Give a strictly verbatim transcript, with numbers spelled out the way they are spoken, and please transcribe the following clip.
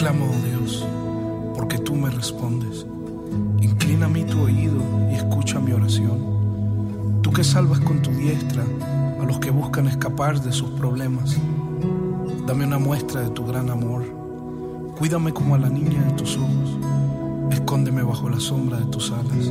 clamo, oh Dios, porque tú me respondes. Inclina a mí tu oído y escucha mi oración. Tú que salvas con tu diestra a los que buscan escapar de sus problemas. Dame una muestra de tu gran amor. Cuídame como a la niña de tus ojos. Escóndeme bajo la sombra de tus alas.